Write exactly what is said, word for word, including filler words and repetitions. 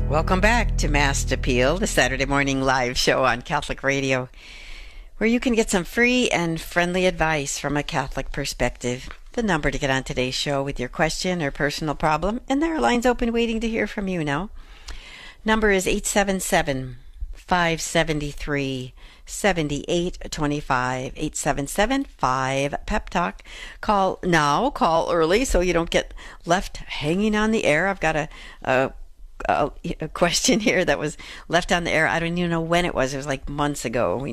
Welcome back to Mass Appeal, the Saturday morning live show on Catholic Radio, where you can get some free and friendly advice from a Catholic perspective. The number to get on today's show with your question or personal problem, and there are lines open waiting to hear from you now. Number is eight seven seven, five seven three, seven eight two five, eight seven seven, five, P E P Talk. Call now, call early so you don't get left hanging on the air. I've got a, a A, a question here that was left on the air. I don't even know when it was. It was like months ago. We